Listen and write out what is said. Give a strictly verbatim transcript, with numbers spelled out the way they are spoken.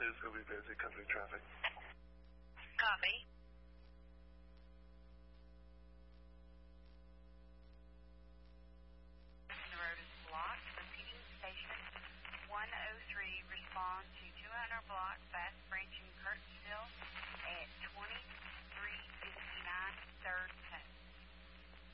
is going to be busy because of traffic. Copy.